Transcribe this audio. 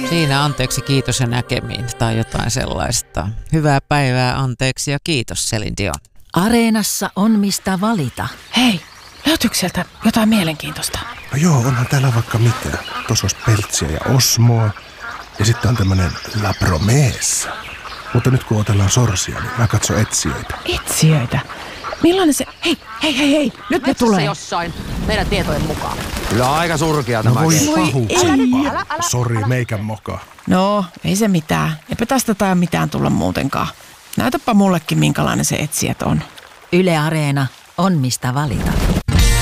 Siinä anteeksi, kiitos ja näkemiin tai jotain sellaista. Hyvää päivää, anteeksi ja kiitos, Celine Dion. Areenassa on mistä valita. Hei, löytyykö sieltä jotain mielenkiintoista? No joo, onhan täällä vaikka mitä. Tuossa olisi Peltsiä ja Osmoa. Ja sitten on tämmönen La Promessa. Mutta nyt kun otellaan sorsia, niin mä katson etsijöitä. Etsijöitä? Millainen se... Hei, nyt ne tulee. Jossain meidän tietojen mukaan. Kyllä aika surkea tämä. Voi kenttä. pahuksempaa. Sori, meikän moka. No, ei se mitään. Eipä tästä tai mitään tulla muutenkaan. Näytäpä mullekin, minkälainen se etsijät on. Yle Areena on mistä valita.